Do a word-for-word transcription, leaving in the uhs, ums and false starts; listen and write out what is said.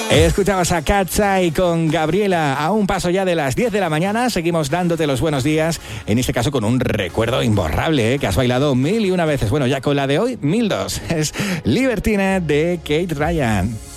Escuchabas a Cat's Eye con Gabriela a un paso ya de las diez de la mañana. Seguimos dándote los buenos días, en este caso con un recuerdo imborrable, ¿eh? Que has bailado mil y una veces. Bueno, ya con la de hoy, mil dos. Es Libertine de Kate Ryan.